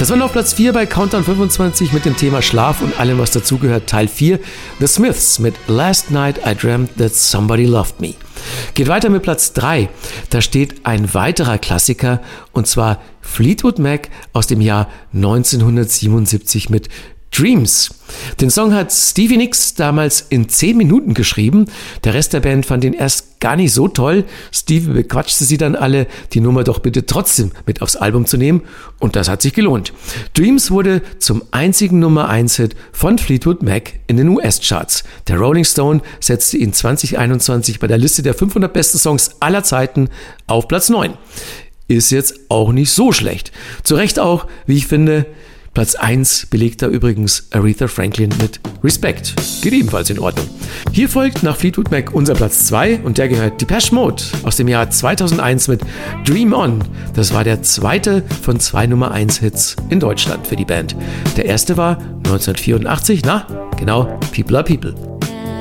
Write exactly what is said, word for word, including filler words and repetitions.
Das war noch auf Platz vier bei Countdown fünfundzwanzig mit dem Thema Schlaf und allem, was dazugehört, Teil vier. The Smiths mit Last Night I Dreamt That Somebody Loved Me. Geht weiter mit Platz drei. Da steht ein weiterer Klassiker, und zwar Fleetwood Mac aus dem Jahr neunzehnhundertsiebenundsiebzig mit Dreams. Den Song hat Stevie Nicks damals in zehn Minuten geschrieben. Der Rest der Band fand ihn erst gar nicht so toll. Stevie bequatschte sie dann alle, die Nummer doch bitte trotzdem mit aufs Album zu nehmen. Und das hat sich gelohnt. Dreams wurde zum einzigen Nummer eins Hit von Fleetwood Mac in den U S-Charts. Der Rolling Stone setzte ihn zwanzig einundzwanzig bei der Liste der fünfhundert besten Songs aller Zeiten auf Platz neun. Ist jetzt auch nicht so schlecht. Zu Recht auch, wie ich finde. Platz eins belegt da übrigens Aretha Franklin mit Respect. Geht ebenfalls in Ordnung. Hier folgt nach Fleetwood Mac unser Platz zwei und der gehört Depeche Mode aus dem Jahr zweitausendeins mit Dream On. Das war der zweite von zwei Nummer eins Hits in Deutschland für die Band. Der erste war neunzehnhundertvierundachtzig, na, genau, People are People.